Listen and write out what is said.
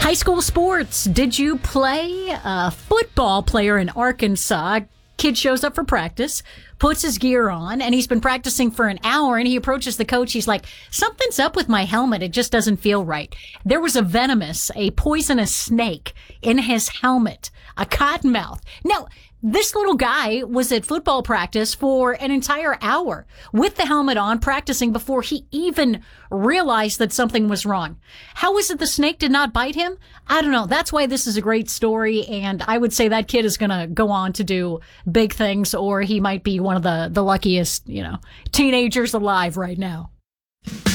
High school sports. Did you play? A football player in Arkansas. Kid shows up for practice, puts his gear on, and he's been practicing for an hour, and he approaches the coach. He's like, something's up with my helmet. It just doesn't feel right. There was a poisonous snake in his helmet, a cottonmouth. Now, this little guy was at football practice for an entire hour with the helmet on, practicing before he even realized that something was wrong. How is it the snake did not bite him? I don't know. That's why this is a great story, and I would say that kid is going to go on to do big things, or he might be one of the luckiest, teenagers alive right now.